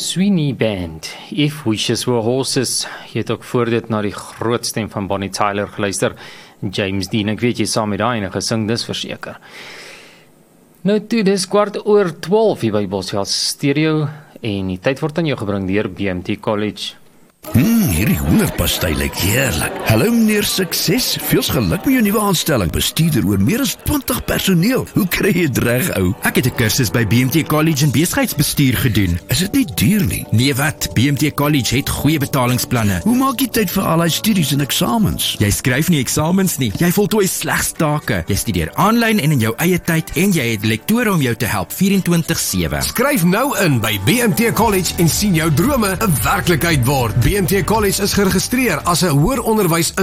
Sweeney Band, If Wishes Were Horses. Jy het ook voor dit na die groot stem van Bonnie Tyler geluister. James Dean, ek weet jy saam met daai en gesing, dis verseker. Nou toe, dis 12:15 hier by Bosveld Stereo en die tyd word aan jou gebring deur BMT College. Hierdie hoenderpastei lyk heerlik. Hallo meneer Sukses, veels geluk met jou nuwe aanstelling. Bestuurder oor meer as 20 personeel. Hoe kry jy dit reg, ou? Ek het 'n kursus by BMT College in besigheidsbestuur gedoen. Is dit nie duur nie? Nee wat, BMT College het goeie betalingsplanne. Hoe maak jy tyd vir al die studies en eksamens? Jy skryf nie eksamens nie, jy voltooi slegs take. Jy studeer aanlyn en in jou eie tyd en jy het lektore om jou te help 24/7. Skryf nou in by BMT College en sien jou drome 'n werklikheid word. BMT College is geregistreer as 'n hoër onderwys